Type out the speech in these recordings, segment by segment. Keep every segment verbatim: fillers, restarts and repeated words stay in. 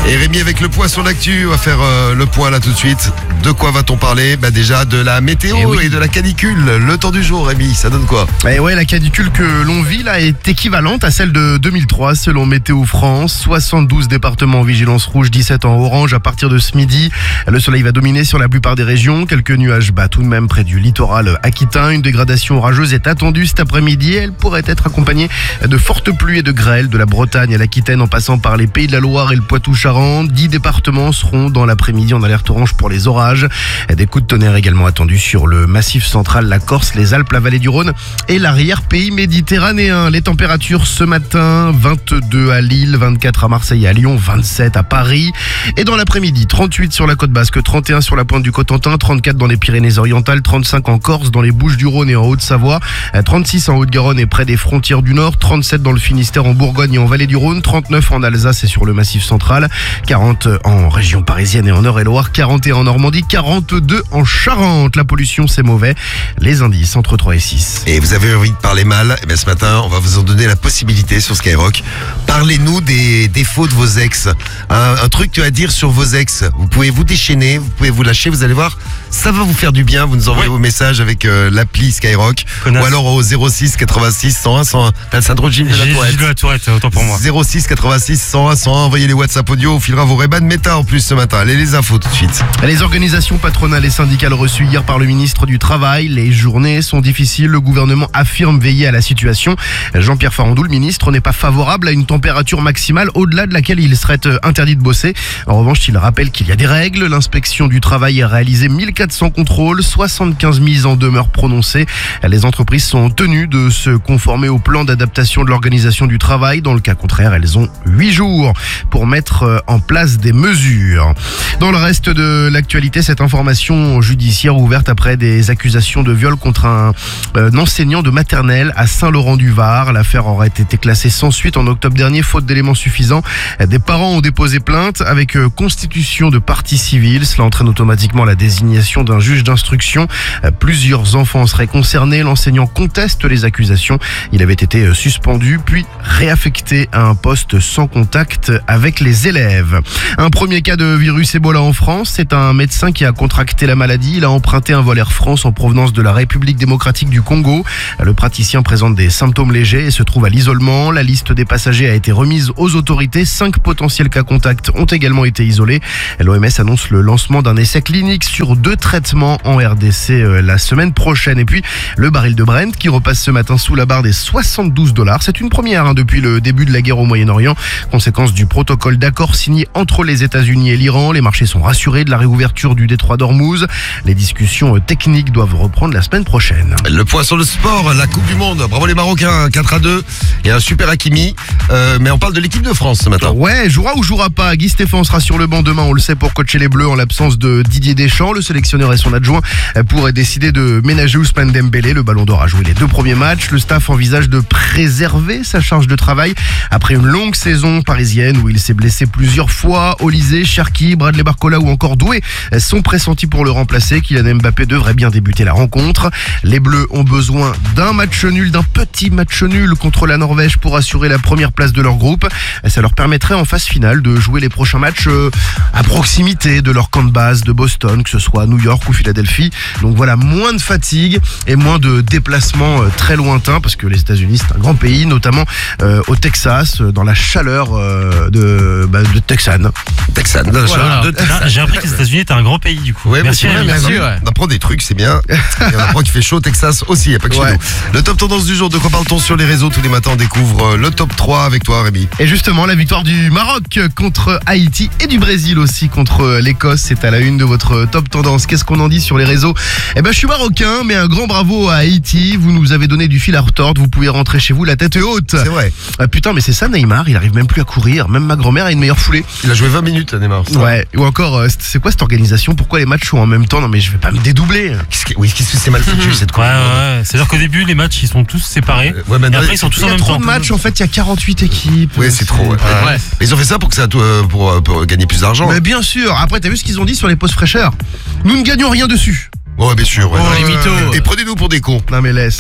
Et Rémi avec le point sur l'actu, on va faire euh, le point là tout de suite. De quoi va-t-on parler? Bah déjà de la météo et, oui. et de la canicule. Le temps du jour, Rémi, ça donne quoi? Et ouais, la canicule que l'on vit là est équivalente à celle de deux mille trois selon Météo France. soixante-douze départements en vigilance rouge, dix-sept en orange à partir de ce midi. Le soleil va dominer sur la plupart des régions. Quelques nuages bas tout de même près du littoral aquitain. Une dégradation orageuse est attendue cet après-midi. Elle pourrait être accompagnée de fortes pluies et de grêles de la Bretagne à l'Aquitaine en passant par les Pays de la Loire et le Poitou-Charentes. Dix départements seront dans l'après-midi en alerte orange pour les orages. Des coups de tonnerre également attendus sur le massif central, la Corse, les Alpes, la vallée du Rhône et l'arrière-pays méditerranéen. Les températures ce matin, vingt-deux à Lille, vingt-quatre à Marseille et à Lyon, vingt-sept à Paris. Et dans l'après-midi, trente-huit sur la côte basque, trente et un sur la pointe du Cotentin, trente-quatre dans les Pyrénées-Orientales, trente-cinq en Corse, dans les Bouches-du-Rhône et en Haute-Savoie, trente-six en Haute-Garonne et près des frontières du Nord, trente-sept dans le Finistère, en Bourgogne et en vallée du Rhône, trente-neuf en Alsace et sur le massif central, quarante en région parisienne et en Eure-et-Loire, quarante et un en Normandie, quarante-deux en Charente. La pollution, c'est mauvais. Les indices entre trois et six. Et vous avez envie de parler mal? Eh bien, ce matin, on va vous en donner la possibilité sur Skyrock. Parlez-nous des défauts de vos ex. Un, un truc à dire sur vos ex. Vous pouvez vous déchaîner, vous pouvez vous lâcher, vous allez voir, ça va vous faire du bien. Vous nous envoyez oui. vos messages avec euh, l'appli Skyrock. Connasse. Ou alors au zéro six quatre-vingt-six cent un cent un. T'as le syndrome de la Tourette. de la Tourette, autant pour moi. zéro six quatre-vingt-six cent un cent un. Envoyez les WhatsApp audio, on filera vos rébans méta en plus ce matin. Allez, les infos tout de suite. Les organisations patronales et syndicales reçues hier par le ministre du Travail. Les journées sont difficiles. Le gouvernement affirme veiller à la situation. Jean-Pierre Farandou, le ministre, n'est pas favorable à une température maximale au-delà de laquelle il serait interdit de bosser. En revanche, il rappelle qu'il y a des règles. L'inspection du travail a réalisé mille quatre cents contrôles, soixante-quinze mises en demeure prononcées. Les entreprises sont tenues de se conformer au plan d'adaptation de l'organisation du travail. Dans le cas contraire, elles ont huit jours pour mettre en place des mesures. Dans le reste de l'actualité, cette information judiciaire ouverte après des accusations de viol contre un, euh, un enseignant de maternelle à Saint-Laurent-du-Var. L'affaire aurait été classée sans suite en octobre dernier, faute d'éléments suffisants. Des parents ont déposé plainte avec euh, constitution de partie civile. Cela entraîne automatiquement la désignation d'un juge d'instruction. Euh, plusieurs enfants seraient concernés. L'enseignant conteste les accusations. Il avait été euh, suspendu puis réaffecté à un poste sans contact avec les élèves. Un premier cas de virus Ebola en France. C'est un médecin qui a contracté la maladie. Il a emprunté un vol Air France en provenance de la République démocratique du Congo. Le praticien présente des symptômes légers et se trouve à l'isolement. La liste des passagers a été remise aux autorités. Cinq potentiels cas contacts ont également été isolés. L'O M S annonce le lancement d'un essai clinique sur deux traitements en R D C la semaine prochaine. Et puis, le baril de Brent qui repasse ce matin sous la barre des soixante-douze dollars. C'est une première hein, depuis le début de la guerre au Moyen-Orient. Conséquence du protocole d'accord signé entre les États-Unis et l'Iran. Les marchés sont rassurés de la réouverture du détroit d'Ormuz. Les discussions techniques doivent reprendre la semaine prochaine. Le point sur le sport, la Coupe du Monde. Bravo les Marocains, quatre à deux. Et un super Hakimi. Euh, mais on parle de l'équipe de France ce matin. Ouais, jouera ou jouera pas. Guy Stéphane sera sur le banc demain, on le sait, pour coacher les Bleus en l'absence de Didier Deschamps. Le sélectionneur et son adjoint pourraient décider de ménager Ousmane Dembélé. Le Ballon d'Or a joué les deux premiers matchs. Le staff envisage de préserver sa charge de travail après une longue saison parisienne où il s'est blessé plusieurs fois. Olysée, Cherki, Bradley Barcola ou encore Doué sont pressentis pour le remplacer. Kylian Mbappé devrait bien débuter la rencontre. Les Bleus ont besoin d'un match nul, d'un petit match nul contre la Norvège pour assurer la première place de leur groupe. Ça leur permettrait en phase finale de jouer les prochains matchs à proximité de leur camp de base de Boston, que ce soit à New York ou Philadelphie. Donc voilà, moins de fatigue et moins de déplacements très lointains parce que les États-Unis c'est un grand pays, notamment euh, au Texas, dans la chaleur euh, de, bah, de Texan. Texan, dans la Voilà. chaleur de Texas. J'ai appris que les États-Unis étaient un grand pays du coup. Ouais, merci, mais merci. merci. Ouais. On apprend des trucs, c'est bien. Et on apprend qu'il fait chaud au Texas aussi, il n'y a pas que Ouais. chez nous. Le top tendance du jour, de quoi parle-t-on sur les réseaux? Tous les matins, on découvre le top trois avec toi, Rémi. Et justement, la victoire du Maroc contre Haïti et du Brésil aussi contre l'Écosse, c'est à la une de votre top tendance. Qu'est-ce qu'on en dit sur les réseaux? Eh ben, je suis marocain, mais un grand bravo à Haïti. Vous nous avez donné du fil à retordre. Vous pouvez rentrer chez vous la tête haute. C'est vrai. Ah, putain, mais c'est ça, Neymar. Il arrive même plus à courir. Même ma grand-mère a une meilleure foulée. Il a joué vingt minutes, Neymar. ça. Ouais. Ou encore, euh, c'est quoi cette organisation? Pourquoi les matchs sont en même temps? Non, mais je vais pas me dédoubler. Qu'est-ce que, oui, qu'est-ce que c'est mal foutu cette coupe Ouais, ouais. C'est-à-dire qu'au début, les matchs, ils sont tous séparés. Ouais, Et maintenant, après, ils sont tous Il y en a même trop temps. de matchs. En fait, il y a quarante-huit équipes. Oui, c'est trop. Ouais. Ouais. Mais ils ont fait ça pour que ça pour, pour, pour gagner plus d'argent. Mais bien sûr. Après, t'as vu ce qu'ils ont dit sur les pauses fraîcheurs? Nous ne gagnons rien dessus. Ouais, bien sûr. Ouais. Oh, les mythos. Et prenez-nous pour des cons. Non, mais laisse.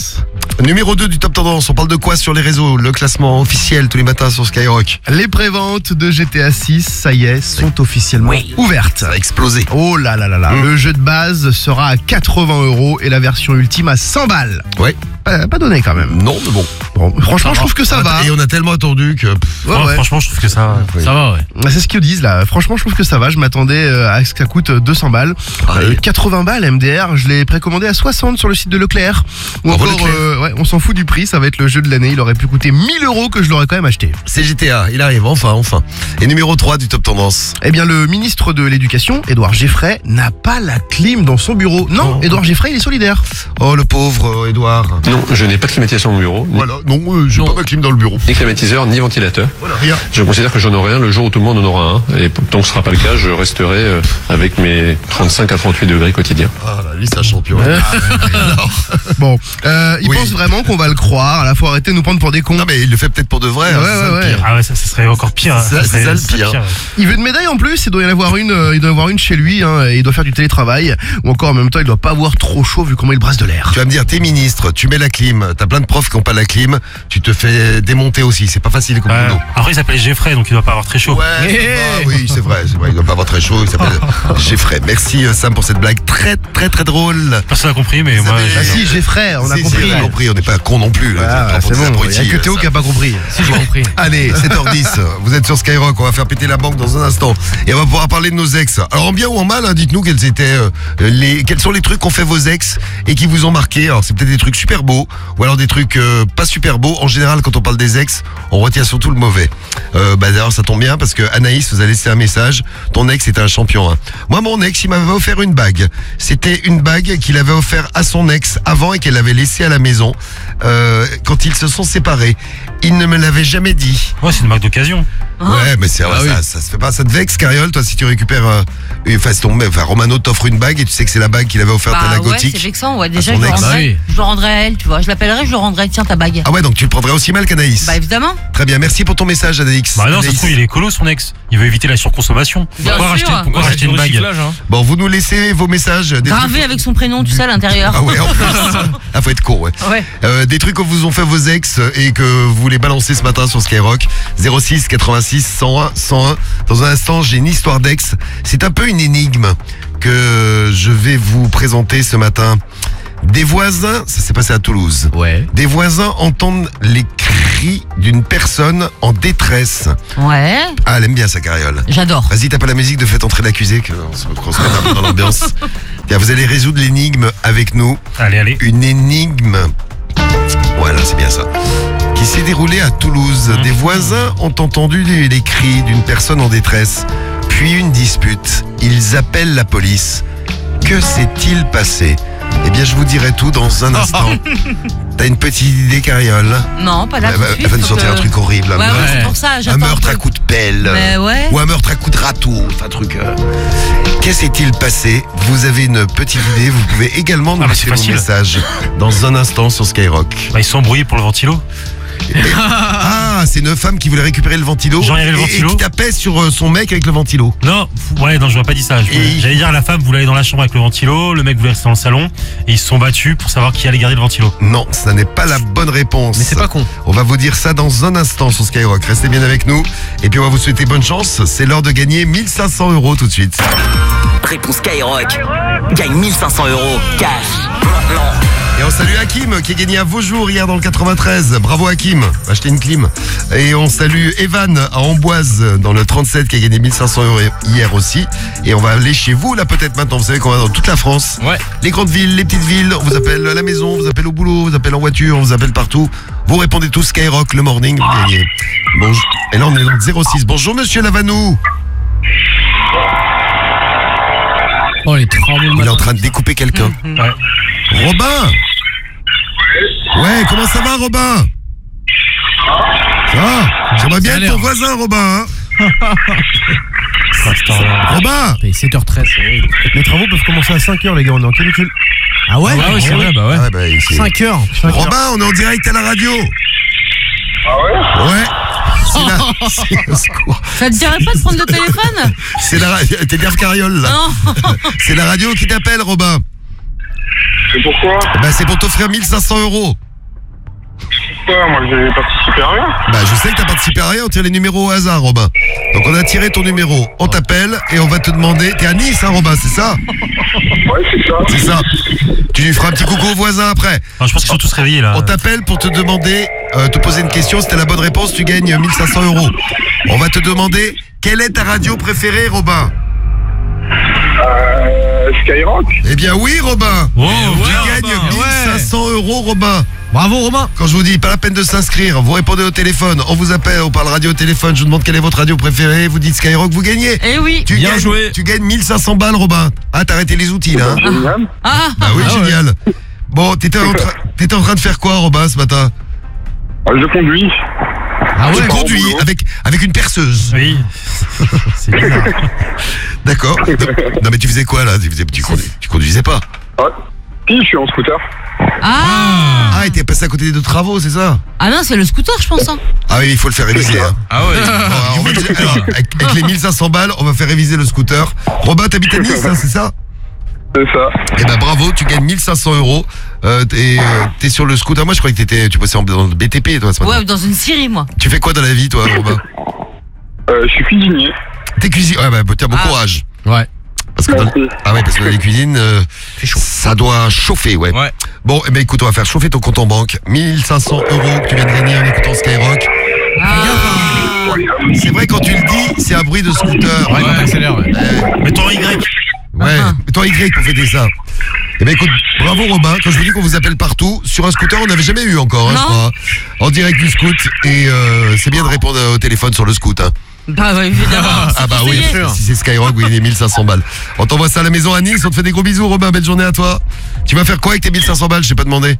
Numéro deux du Top Tendance, on parle de quoi sur les réseaux? Le classement officiel tous les matins sur Skyrock. Les préventes de G T A six, ça y est, sont officiellement Oui. ouvertes. Ça a explosé. Oh là là là là, Mmh. le jeu de base sera à quatre-vingts euros et la version ultime à cent balles. Ouais. Pas, pas donné quand même. Non, mais bon. Bon, franchement, je trouve que ça va. Et on a tellement attendu que... pff, Ouais, Non, ouais. Franchement, je trouve que ça, Oui. ça va, ouais. C'est ce qu'ils disent là. Franchement, je trouve que ça va. Je m'attendais euh, à ce que ça coûte deux cents balles. Pareil. Euh, quatre-vingts balles M D R, je l'ai précommandé à soixante sur le site de Leclerc. Ou Bravo, encore, Leclerc. euh, ouais, on s'en fout du prix. Ça va être le jeu de l'année. Il aurait pu coûter mille euros que je l'aurais quand même acheté. C'est G T A, il arrive, enfin, enfin. Et numéro trois du Top Tendance. Eh bien, le ministre de l'Éducation, Édouard Geffray, n'a pas la clim dans son bureau. Non, Oh. Édouard Geffray, il est solidaire. Oh, le pauvre euh, Edouard. Non, je n'ai pas de climatisation dans mon bureau, ni, Voilà, non, euh, j'ai pas ma clim dans le bureau. ni climatiseur, ni ventilateur. Voilà, rien. Je considère que j'en aurai un le jour où tout le monde en aura un. Et tant que ce sera pas le cas, je resterai euh, avec mes trente-cinq à trente-huit degrés quotidiens. Ah là, lui, c'est un champion. Bon, euh, il Oui. pense vraiment qu'on va le croire. À la fois arrêter de nous prendre pour des cons. Non, mais il le fait peut-être pour de vrai. Ouais, hein, c'est ça, ouais, le ouais. pire. Ah ouais, ça, ça serait encore pire. C'est ça- Ça c'est serait- ça le ça serait pire. ouais. Il veut une médaille en plus, il doit y en avoir une, euh, il doit y en avoir une chez lui, hein, et il doit faire du télétravail, ou encore en même temps il doit pas avoir trop chaud vu comment il brasse de l'air. Tu vas me dire, t'es ministre, tu mets la clim, t'as plein de profs qui ont pas la clim, tu te fais démonter aussi, c'est pas facile comme Ouais. boulot. Après, il s'appelle Jeffrey, donc il doit pas avoir très chaud. Ouais, ça va, oui, c'est vrai, c'est vrai, il doit pas avoir très chaud, il s'appelle Jeffrey. Merci euh, Sam pour cette blague très très très drôle. Personne n'a compris, mais Vous moi, avez- j'ai- Ah si, Geffray, on a Si, si, compris. on a compris, on n'est pas con non plus. Ah, là, c'est des bon, il abrutis, y a que euh, Théo ça. qui a pas compris. si j'ai compris. Allez, sept heures dix, vous êtes sur Skyrock, on va faire péter la banque dans un instant. Et on va pouvoir parler de nos ex. Alors en bien ou en mal, hein, dites-nous quels étaient euh, les, quels sont les trucs qu'ont fait vos ex et qui vous ont marqué. Alors c'est peut-être des trucs super beaux ou alors des trucs euh, pas super beaux. En général, quand on parle des ex, on retient surtout le mauvais. Euh, bah d'ailleurs, ça tombe bien parce que Anaïs vous a laissé un message. Ton ex était un champion. Hein. Moi, mon ex, il m'avait offert une bague. C'était une bague qu'il avait offert à son ex avant et qu'elle avait laissée à la maison euh, quand ils se sont séparés. Il ne me l'avait jamais dit. Ouais, c'est une marque d'occasion. Ouais, mais c'est Ah ça, oui. ça se fait pas. Ça te vexe, Cariole, toi, si tu récupères. Euh, une- enfin, si ton, enfin, Romano t'offre une bague et tu sais que c'est la bague qu'il avait offerte à la Bah ouais, gothique. c'est vexant. Ouais. Déjà, son je le, ex. rendrais, Bah oui. je le rendrais à elle, tu vois. Je l'appellerais, je le rendrais. Tiens, ta bague. Ah ouais, donc tu le prendrais aussi mal qu'Anaïs. Bah évidemment. Très bien, merci pour ton message, Anaïs. Bah non, ça Anaïs. se trouve, il est écolo, son ex. Il veut éviter la surconsommation. Bien Pourquoi sûr. racheter, pourquoi Ouais, racheter une bague Bon, vous nous laissez vos messages. Des Gravé trucs- avec son prénom, tu sais, à l'intérieur. Ah ouais, en plus. Ah, faut être con, ouais. Ouais. Euh, des trucs que vous ont fait vos ex et que vous voulez balancer ce matin sur Skyrock. zéro six quatre-vingt-six cent un cent un. Dans un instant, j'ai une histoire d'ex. C'est un peu une énigme que je vais vous présenter ce matin. Des voisins, ça s'est passé à Toulouse. Ouais. Des voisins entendent les cris d'une personne en détresse. Ouais. Ah, elle aime bien sa carriole. J'adore. Vas-y, tape à la musique de Faites entrer l'accusé, qu'on se, qu'on se mette un peu dans l'ambiance. Tiens, vous allez résoudre l'énigme avec nous. Allez, allez. Une énigme, voilà, c'est bien ça, qui s'est déroulée à Toulouse. Des voisins ont entendu les les cris d'une personne en détresse, puis une dispute. Ils appellent la police. Que s'est-il passé? Eh bien, je vous dirai tout dans un instant. T'as une petite idée, Cariole? Non, pas là. Elle tout va, de suite, elle va nous faut sortir que- un truc horrible. un Ouais, meurtre, ouais, c'est pour ça. un J'attends meurtre à peu. coup de pelle. Mais ouais. Ou un meurtre à coup de râteau. Enfin, un truc. euh. Qu'est-ce s'est-il passé? Vous avez une petite idée. Vous pouvez également nous Ah bah, laisser c'est vos facile. messages dans un instant sur Skyrock. Bah, ils se sont embrouillés pour le ventilo. Ah, c'est une femme qui voulait récupérer le ventilo. Genre, il y avait le et- ventilo. Et qui tapait sur euh, son mec avec le ventilo. Non, f- ouais, non, je n'aurais pas dit ça. Je- Et- J'allais dire, la femme voulait aller dans la chambre avec le ventilo, le mec voulait rester dans le salon, et ils se sont battus pour savoir qui allait garder le ventilo. Non, ça n'est pas la bonne réponse. Mais c'est pas con. On va vous dire ça dans un instant sur Skyrock. Restez bien avec nous. Et puis on va vous souhaiter bonne chance. C'est l'heure de gagner mille cinq cents euros tout de suite. Réponse Skyrock. Gagne mille cinq cents euros cash. Maintenant. Et on salue Hakim qui a gagné à Vaujour hier dans le quatre-vingt-treize. Bravo Hakim, achetez une clim. Et on salue Evan à Amboise dans le trente-sept qui a gagné mille cinq cents euros hier aussi. Et on va aller chez vous là peut-être maintenant. Vous savez qu'on va dans toute la France. Ouais. Les grandes villes, les petites villes, on vous appelle à la maison, on vous appelle au boulot, on vous appelle en voiture, on vous appelle partout. Vous répondez tous Skyrock le morning, vous gagnez. Bonjour. Et là on est dans le zéro six. Bonjour monsieur Lavanou. Oh, les travaux le Il est matin. en train de découper quelqu'un. Ouais. Robin. Ouais, comment ça va Robin? Ça va? J'aimerais bien Ça a être ton l'air. voisin Robin. Hein. Ah, putain, là. Robin. Paye sept heures treize, c'est horrible. Les travaux peuvent commencer à cinq heures, les gars, on est en canicule. Ah ouais, Ah ouais, c'est vrai, bah ouais. Ah bah, c'est- cinq heures. cinq heures. Robin, on est en direct à la radio. Ah ouais? Ouais. C'est la... c'est- au secours. Ça te dirait pas de prendre le téléphone? C'est la radio. T'es bien Cariole là. Non. C'est la radio qui t'appelle Robin. C'est pourquoi? Bah c'est pour t'offrir mille cinq cents euros. Quoi, moi j'ai participé à rien. Bah je sais que t'as participé à rien, on tire les numéros au hasard, Robin. Donc on a tiré ton numéro, on t'appelle et on va te demander. T'es à Nice, hein, Robin, c'est ça? Ouais, c'est ça. C'est ça. Tu lui feras un petit coucou aux voisins après. Non, je pense qu'ils sont tous réveillés là. On t'appelle pour te demander, euh, te poser une question. Si t'as la bonne réponse, tu gagnes mille cinq cents euros. On va te demander, quelle est ta radio préférée, Robin? Euh, Skyrock. Eh bien oui, Robin. Oh, Tu bien, gagnes Robin. mille cinq cents euros, Robin. Bravo Romain. Quand je vous dis, pas la peine de s'inscrire, vous répondez au téléphone, on vous appelle, on parle radio au téléphone, je vous demande quelle est votre radio préférée, vous dites Skyrock, vous gagnez. Eh oui. Tu Bien gagnes, joué. Tu gagnes mille cinq cents balles, Robin. Ah, t'as arrêté les outils, là. Hein Génial. Ah, bah oui, Ah ouais. génial. Bon, t'étais en, tra- t'étais en train de faire quoi, Robin, ce matin? Ah, je conduis. Ah Tu ouais. conduis boulot. avec, avec une perceuse. Oui. C'est bizarre. D'accord. Non, mais tu faisais quoi, là? Tu, faisais- tu, conduis- tu conduisais pas. Ouais. Si, je suis en scooter. ah. Ah, et t'es passé à côté de travaux, c'est ça? Ah non, c'est le scooter, je pense. Hein. Ah oui, il faut le faire réviser. Hein. Ah ouais. Bon, alors, on va te- alors, avec, avec les mille cinq cents balles, on va faire réviser le scooter. Robin, t'habites à Nice, hein, c'est ça? C'est ça. Eh ben bravo, tu gagnes mille cinq cents euros. Euh, t'es, euh, t'es sur le scooter. Moi, je croyais que t'étais, tu bossais en dans le B T P, toi, ce matin. Ouais, dans une scierie, moi. Tu fais quoi dans la vie, toi, Robin? Euh, je suis cuisinier. T'es cuisinier. Ouais, bah, tiens, bon Ah. courage. Ouais. Parce que dans, Merci. ah ouais, parce que dans les cuisines, euh, ça doit chauffer, ouais. Ouais. Bon, eh ben écoute, on va faire chauffer ton compte en banque. mille cinq cents euros que tu viens de gagner en écoutant Skyrock. Ah. C'est vrai, quand tu le dis, c'est un bruit de scooter. Ouais, quand t'accélères, ouais. Mettons Y. Ouais, Ah. toi Y pour fêter ça. Eh ben écoute, bravo Robin, quand je vous dis qu'on vous appelle partout, sur un scooter on n'avait jamais eu encore, hein, je Non. crois. En direct du scoot, et euh, c'est bien de répondre au téléphone sur le scoot. Hein. Bah ouais, évidemment. Ah bah oui, essayé. si c'est Skyrock, oui, il est mille cinq cents balles. On t'envoie ça à la maison à Nice, on te fait des gros bisous Robin, belle journée à toi. Tu vas faire quoi avec tes mille cinq cents balles, je t'ai pas demandé.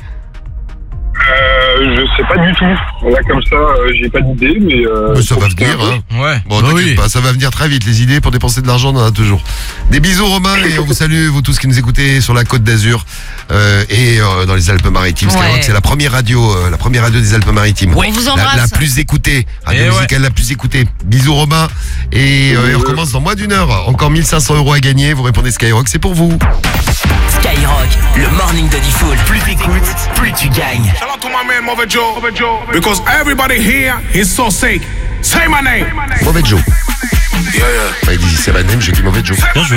Euh, je sais pas du tout. Là, comme ça, euh, j'ai pas d'idée, mais. Euh, Mais ça faut va que je venir, fasse un hein. Ouais. Bon, Bah t'inquiète oui. pas, ça va venir très vite. Les idées pour dépenser de l'argent, on en a toujours. Des bisous, Romain, et on vous salue, vous tous qui nous écoutez sur la Côte d'Azur euh, et euh, dans les Alpes-Maritimes. Skyrock, Ouais. c'est la première radio, euh, la première radio des Alpes-Maritimes. On vous La, embrasse. la plus écoutée, radio Eh ouais. musicale la plus écoutée. Bisous, Romain. Et, euh, et on recommence dans moins d'une heure. Encore mille cinq cents euros à gagner. Vous répondez Skyrock, c'est pour vous. Skyrock, le morning de Diffoul. Plus t'écoutes, plus tu gagnes. Shout out to my man Mother Joe, Mother Joe, because everybody here is so sick. Say my name. Mauvais Joe. Yeah, yeah. Enfin, il dit c'est ma name, j'ai dit mauvais Joe. Bien joué.